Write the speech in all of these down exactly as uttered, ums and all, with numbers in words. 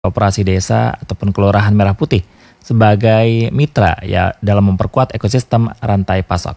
Koperasi Desa ataupun Kelurahan Merah Putih sebagai mitra ya dalam memperkuat ekosistem rantai pasok.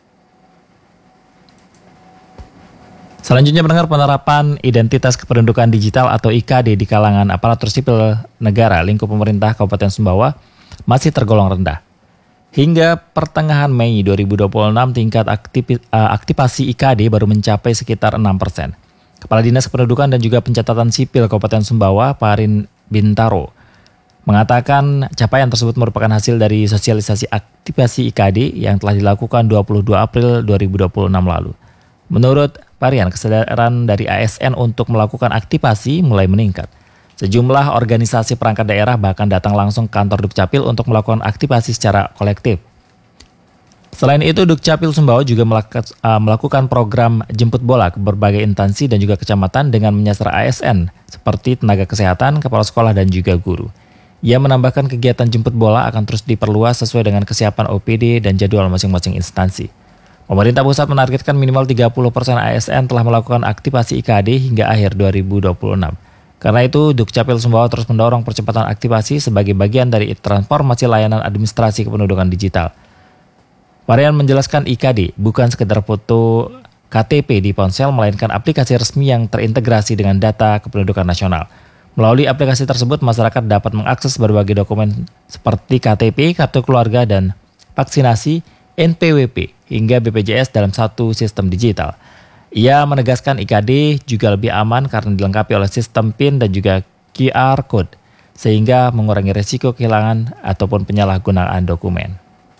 Selanjutnya mendengar penerapan identitas kependudukan digital atau I K D di kalangan aparatur sipil negara lingkup pemerintah Kabupaten Sumbawa masih tergolong rendah. Hingga pertengahan Mei dua ribu dua puluh enam tingkat aktivi, uh, aktivasi I K D baru mencapai sekitar enam persen. Kepala Dinas Kependudukan dan juga Pencatatan Sipil Kabupaten Sumbawa, Parin Bintaro, mengatakan capaian tersebut merupakan hasil dari sosialisasi aktivasi I K D yang telah dilakukan dua puluh dua April dua ribu dua puluh enam lalu. Menurut Parian, kesadaran dari A S N untuk melakukan aktivasi mulai meningkat. Sejumlah organisasi perangkat daerah bahkan datang langsung ke kantor Dukcapil untuk melakukan aktivasi secara kolektif. Selain itu, Dukcapil Sumbawa juga melakukan program jemput bola ke berbagai instansi dan juga kecamatan dengan menyasar A S N seperti tenaga kesehatan, kepala sekolah, dan juga guru. Ia menambahkan kegiatan jemput bola akan terus diperluas sesuai dengan kesiapan O P D dan jadwal masing-masing instansi. Pemerintah pusat menargetkan minimal tiga puluh persen A S N telah melakukan aktivasi I K D hingga akhir dua ribu dua puluh enam. Karena itu, Dukcapil Sumbawa terus mendorong percepatan aktivasi sebagai bagian dari transformasi layanan administrasi kependudukan digital. Varian menjelaskan I K D bukan sekedar foto K T P di ponsel, melainkan aplikasi resmi yang terintegrasi dengan data kependudukan nasional. Melalui aplikasi tersebut, masyarakat dapat mengakses berbagai dokumen seperti K T P, kartu keluarga, dan vaksinasi, N P W P, hingga B P J S dalam satu sistem digital. Ia menegaskan I K D juga lebih aman karena dilengkapi oleh sistem PIN dan juga Q R Code, sehingga mengurangi risiko kehilangan ataupun penyalahgunaan dokumen.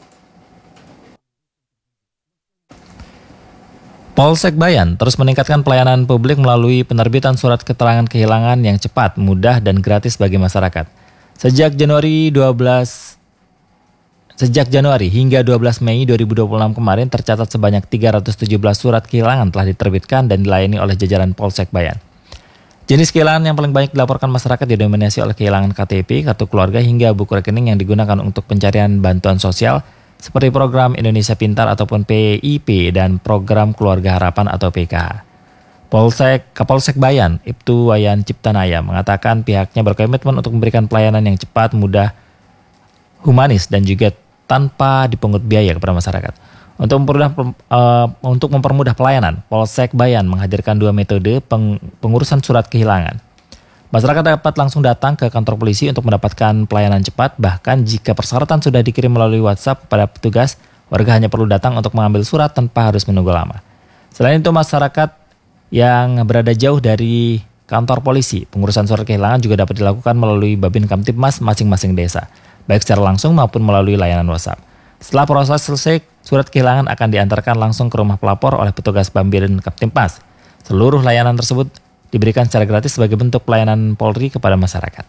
Polsek Bayan terus meningkatkan pelayanan publik melalui penerbitan surat keterangan kehilangan yang cepat, mudah, dan gratis bagi masyarakat. Sejak Januari dua belas Sejak Januari hingga dua belas Mei dua ribu dua puluh enam kemarin tercatat sebanyak tiga ratus tujuh belas surat kehilangan telah diterbitkan dan dilayani oleh jajaran Polsek Bayan. Jenis kehilangan yang paling banyak dilaporkan masyarakat didominasi oleh kehilangan K T P, kartu keluarga, hingga buku rekening yang digunakan untuk pencarian bantuan sosial seperti program Indonesia Pintar ataupun P I P dan program Keluarga Harapan atau P K H. Polsek Kapolsek Bayan, Ibtu Wayan Ciptanaya, mengatakan pihaknya berkomitmen untuk memberikan pelayanan yang cepat, mudah, humanis, dan juga tanpa dipungut biaya kepada masyarakat. Untuk mempermudah, uh, untuk mempermudah pelayanan, Polsek Bayan menghadirkan dua metode peng, pengurusan surat kehilangan. Masyarakat dapat langsung datang ke kantor polisi untuk mendapatkan pelayanan cepat, bahkan jika persyaratan sudah dikirim melalui WhatsApp kepada petugas, warga hanya perlu datang untuk mengambil surat tanpa harus menunggu lama. Selain itu, masyarakat yang berada jauh dari kantor polisi, pengurusan surat kehilangan juga dapat dilakukan melalui Babin Kamtibmas masing-masing desa, baik secara langsung maupun melalui layanan WhatsApp. Setelah proses selesai, surat kehilangan akan diantarkan langsung ke rumah pelapor oleh petugas Babin Kamtibmas. Seluruh layanan tersebut diberikan secara gratis sebagai bentuk pelayanan Polri kepada masyarakat.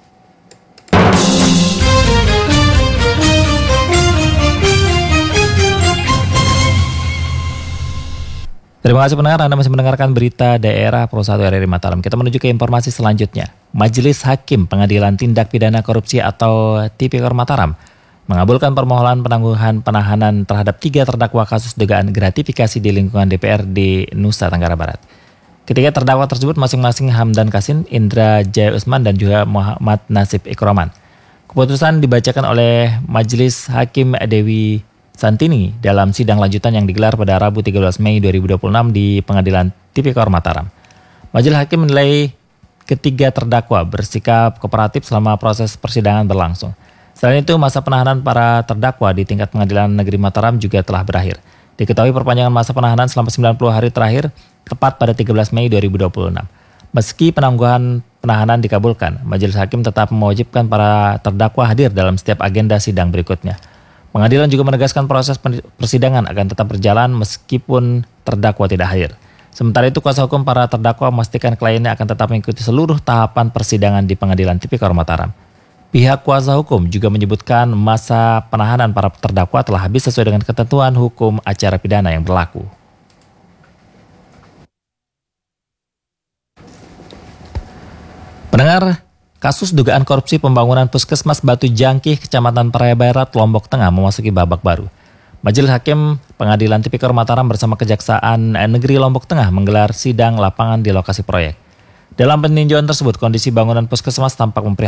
Terima kasih pendengar, Anda masih mendengarkan berita daerah Pro satu R R I Mataram. Kita menuju ke informasi selanjutnya. Majelis Hakim Pengadilan Tindak Pidana Korupsi atau T P K O R Mataram mengabulkan permohonan penangguhan penahanan terhadap tiga terdakwa kasus dugaan gratifikasi di lingkungan D P R D Nusa Tenggara Barat. Ketiga terdakwa tersebut masing-masing Hamdan Kasin, Indra Jaya Usman, dan juga Muhammad Nasib Ikroman. Keputusan dibacakan oleh Majelis Hakim Dewi Santini dalam sidang lanjutan yang digelar pada Rabu tiga belas Mei dua ribu dua puluh enam di Pengadilan T P K O R Mataram. Majelis Hakim menilai ketiga terdakwa bersikap kooperatif selama proses persidangan berlangsung. Selain itu, masa penahanan para terdakwa di tingkat Pengadilan Negeri Mataram juga telah berakhir. Diketahui perpanjangan masa penahanan selama sembilan puluh hari terakhir tepat pada tiga belas Mei dua ribu dua puluh enam. Meski penangguhan penahanan dikabulkan, Majelis Hakim tetap mewajibkan para terdakwa hadir dalam setiap agenda sidang berikutnya. Pengadilan juga menegaskan proses persidangan akan tetap berjalan meskipun terdakwa tidak hadir. Sementara itu, kuasa hukum para terdakwa memastikan kliennya akan tetap mengikuti seluruh tahapan persidangan di Pengadilan T P K O R Mataram. Pihak kuasa hukum juga menyebutkan masa penahanan para terdakwa telah habis sesuai dengan ketentuan hukum acara pidana yang berlaku. Pendengar, kasus dugaan korupsi pembangunan Puskesmas Batu Jangkih, Kecamatan Praia Barat, Lombok Tengah memasuki babak baru. Majelis Hakim Pengadilan T P K O R Mataram bersama Kejaksaan Negeri Lombok Tengah menggelar sidang lapangan di lokasi proyek. Dalam peninjauan tersebut, kondisi bangunan puskesmas tampak memprihatinkan.